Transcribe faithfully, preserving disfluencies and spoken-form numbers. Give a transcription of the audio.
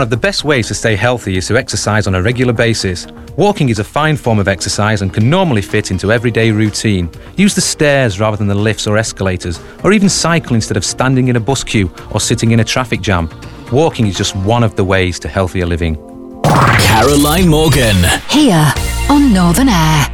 One of the best ways to stay healthy is to exercise on a regular basis. Walking is a fine form of exercise and can normally fit into everyday routine. Use the stairs rather than the lifts or escalators, or even cycle instead of standing in a bus queue or sitting in a traffic jam. Walking is just one of the ways to healthier living. Caroline Morgan. Here on Northern Air.